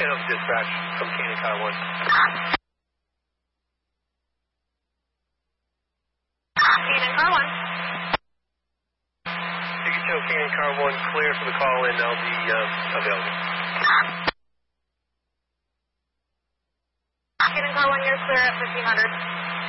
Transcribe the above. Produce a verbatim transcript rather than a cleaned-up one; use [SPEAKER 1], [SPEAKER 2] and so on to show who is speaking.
[SPEAKER 1] Help dispatch from Canyon Car one.
[SPEAKER 2] Canyon Car one.
[SPEAKER 1] You can tell Canyon Car one clear for the call in. I'll be um, available.
[SPEAKER 2] Canyon Car one, you're clear at fifteen hundred.